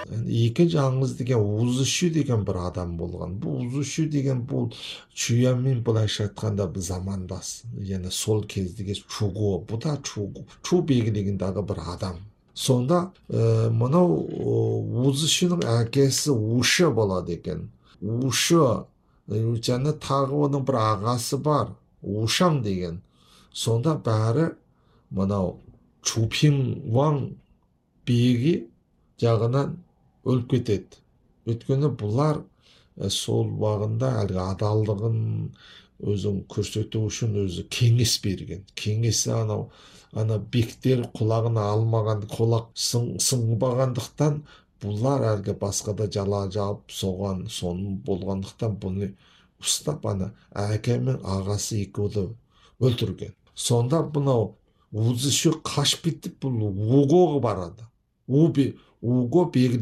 екінші аңыз деген Узышу деген бір адам болған. Бұл Узышу деген бұл Чуямен былайша айтқанда бір замандас. Яғни сол кездегі Чуго, бұл да Чу билігіндегі бір адам. Сонда мынау Узышуның әкесі Ушы болады екен. Ушы және тағы оның бір ағасы бар, Ушаң деген. Сонда бәрі мынау Чупин Ваң биігі жағынан өліп кетеді. Өйткені бұлар сол уағында әлгі адалдығын өзін көрсету үшін өзі кеңес берген. Кеңесі ана бектер құлағына алмаған, құлақ сыңбағандықтан бұлар әлгі басқада жала жауып соның болғандықтан бұны ұстап әке мен ағасы екеуді өлтірген. Сонда бұнау Узышу қашып кетіп бұл Угоға барады. Уго